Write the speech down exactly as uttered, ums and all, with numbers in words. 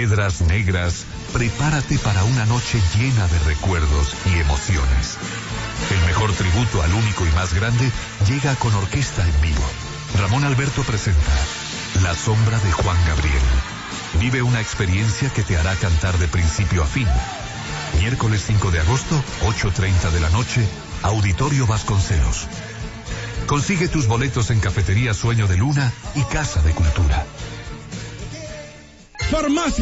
Piedras Negras, prepárate para una noche llena de recuerdos y emociones. El mejor tributo al único y más grande llega con orquesta en vivo. Ramón Alberto presenta La Sombra de Juan Gabriel. Vive una experiencia que te hará cantar de principio a fin. Miércoles cinco de agosto, ocho treinta de la noche, Auditorio Vasconcelos. Consigue tus boletos en Cafetería Sueño de Luna y Casa de Cultura. Farmacia